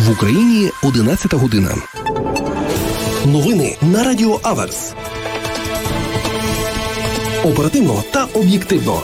В Україні 11 година. Новини на Радіо Аверс. Оперативно та об'єктивно.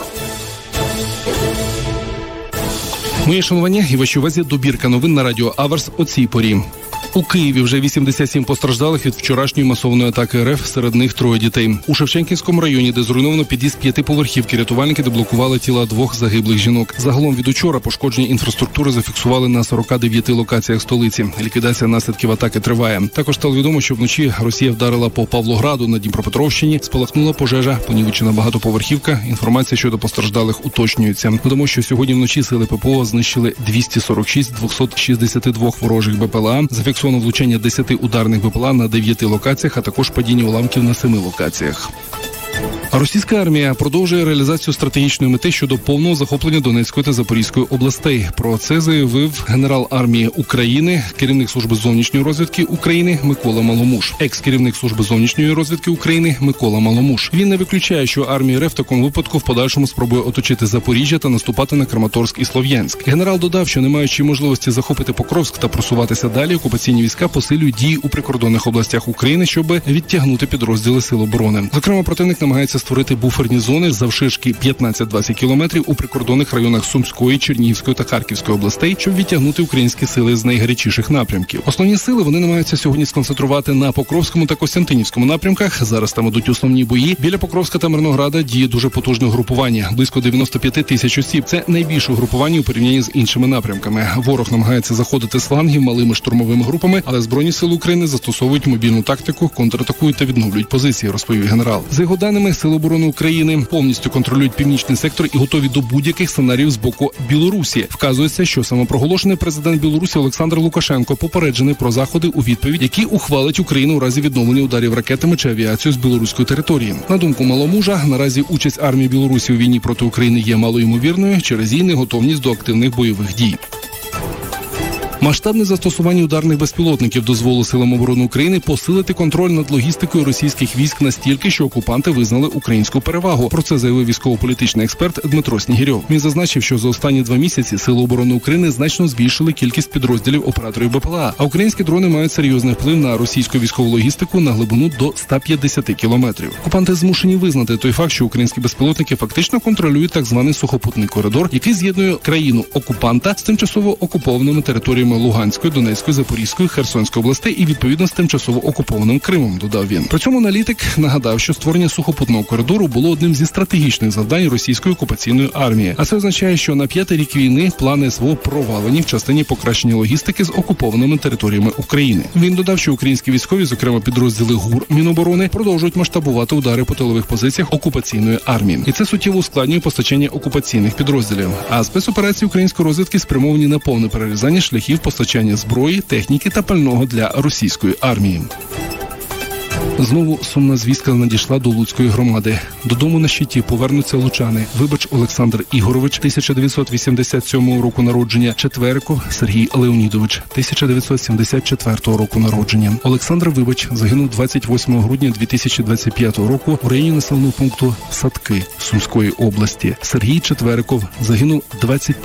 Моє шанування і вашій увазі добірка новин на Радіо Аверс о цій порі. У Києві вже 87 постраждалих від вчорашньої масованої атаки РФ, серед них 3 дітей. У Шевченківському районі, де зруйновано під'їзд 5-поверхівки, рятувальники деблокували тіла 2 загиблих жінок. Загалом від учора пошкодження інфраструктури зафіксували на 49 локаціях столиці. Ліквідація наслідків атаки триває. Також стало відомо, що вночі Росія вдарила по Павлограду на Дніпропетровщині, спалахнула пожежа, понівечена багатоповерхівка. Інформація щодо постраждалих уточнюється. Додамо, що сьогодні вночі сили ППО знищили 246 з 262 ворожих БПЛА. Зафіксовано влучання 10 ударних БПЛА на 9 локаціях, а також падіння уламків на 7 локаціях. Російська армія продовжує реалізацію стратегічної мети щодо повного захоплення Донецької та Запорізької областей. Про це заявив генерал армії України, керівник служби зовнішньої розвідки України Микола Маломуш. Екс-керівник служби зовнішньої розвідки України Микола Маломуш. Він не виключає, що армія РФ в такому випадку в подальшому спробує оточити Запоріжжя та наступати на Краматорськ і Слов'янськ. Генерал додав, що не маючи можливості захопити Покровськ та просуватися далі, окупаційні війська посилюють дії у прикордонних областях України, щоб відтягнути підрозділи Сил оборони. Зокрема, противник намагається створити буферні зони завширшки 15-20 кілометрів у прикордонних районах Сумської, Чернігівської та Харківської областей, щоб відтягнути українські сили з найгарячіших напрямків. Основні сили вони намагаються сьогодні сконцентрувати на Покровському та Костянтинівському напрямках. Зараз там ідуть основні бої. Біля Покровська та Мирнограда діє дуже потужне групування, близько 95 тисяч осіб. Це найбільше групування у порівнянні з іншими напрямками. Ворог намагається заходити з флангів малими штурмовими групами, але Збройні сили України застосовують мобільну тактику, контратакують та відновлюють позиції, розповів генерал. За його даними, Сили оборони України повністю контролюють північний сектор і готові до будь-яких сценаріїв з боку Білорусі. Вказується, що самопроголошений президент Білорусі Олександр Лукашенко попереджений про заходи у відповідь, які ухвалить Україну у разі відновлення ударів ракетами чи авіацією з білоруської території. На думку Маломужа, наразі участь армії Білорусі у війні проти України є малоймовірною через її неготовність до активних бойових дій. Масштабне застосування ударних безпілотників дозволило Силам оборони України посилити контроль над логістикою російських військ настільки, що окупанти визнали українську перевагу. Про це заявив військово-політичний експерт Дмитро Снігирьов. Він зазначив, що за останні 2 місяці Сили оборони України значно збільшили кількість підрозділів операторів БПЛА, а українські дрони мають серйозний вплив на російську військову логістику на глибину до 150 кілометрів. Окупанти змушені визнати той факт, що українські безпілотники фактично контролюють так званий сухопутний коридор, який з'єднує країну-окупанта з тимчасово окупованими територіями Луганської, Донецької, Запорізької, Херсонської областей і відповідно з тимчасово окупованим Кримом, додав він. При цьому аналітик нагадав, що створення сухопутного коридору було одним зі стратегічних завдань російської окупаційної армії. А це означає, що на 5-й рік війни плани СВО провалені в частині покращення логістики з окупованими територіями України. Він додав, що українські військові, зокрема підрозділи ГУР Міноборони, продовжують масштабувати удари по тилових позиціях окупаційної армії. І це суттєво ускладнює постачання окупаційних підрозділів. А спецоперації української розвідки спрямовані на повне перерізання шляхів постачання зброї, техніки та пального для російської армії. Знову сумна звістка надійшла до Луцької громади. Додому на щиті повернуться лучани. Вибач Олександр Ігорович, 1987 року народження, Четвериков Сергій Леонідович, 1974 року народження. Олександр Вибач загинув 28 грудня 2025 року у районі населеного пункту Садки Сумської області. Сергій Четвериков загинув 25